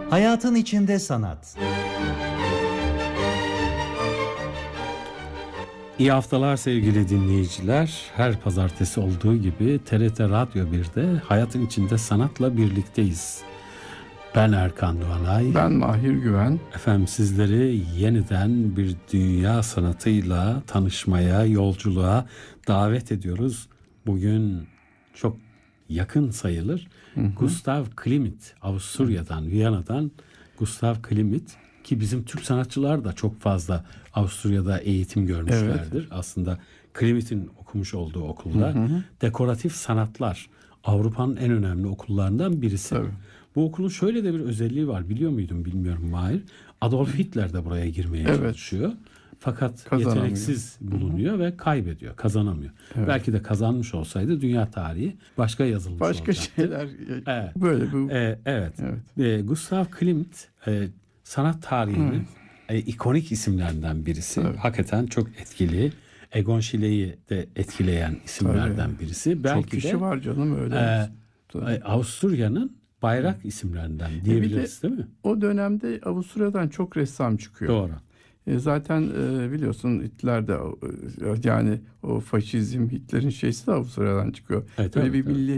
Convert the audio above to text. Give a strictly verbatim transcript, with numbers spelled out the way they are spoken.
Hayatın içinde sanat. İyi haftalar sevgili dinleyiciler. Her pazartesi olduğu gibi T R T Radyo birde Hayatın İçinde Sanat'la birlikteyiz. Ben Erkan Doğanay. Ben Mahir Güven. Efendim sizleri yeniden bir dünya sanatıyla tanışmaya, yolculuğa davet ediyoruz. Bugün çok yakın sayılır. Hı hı. Gustav Klimt, Avusturya'dan, Viyana'dan Gustav Klimt, ki bizim Türk sanatçılar da çok fazla Avusturya'da eğitim görmüşlerdir. Evet. Aslında Klimt'in okumuş olduğu okulda hı hı. dekoratif sanatlar Avrupa'nın en önemli okullarından birisi. Tabii. Bu okulun şöyle de bir özelliği var, biliyor muydum bilmiyorum Mahir. Adolf Hitler de buraya girmeye evet. çalışıyor. Fakat yeteneksiz bulunuyor Hı-hı. ve kaybediyor, kazanamıyor. Evet. Belki de kazanmış olsaydı dünya tarihi başka yazılmış başka olacaktı. şeyler evet. böyle bu. Ee, evet. evet. Ee, Gustav Klimt e, sanat tarihinin e, ikonik isimlerinden birisi. Evet. Hakikaten çok etkili. Egon Schiele'yi de etkileyen isimlerden Tabii. birisi. Belki çok kişi de, var canım öyle. E, Avusturya'nın bayrak Hı. isimlerinden diyebiliriz, e de, değil mi? O dönemde Avusturya'dan çok ressam çıkıyor. Doğru. E zaten e, biliyorsun Hitler de e, yani o faşizm, Hitler'in şeysi de Avusturya'dan çıkıyor. Evet, Böyle evet, bir evet. milli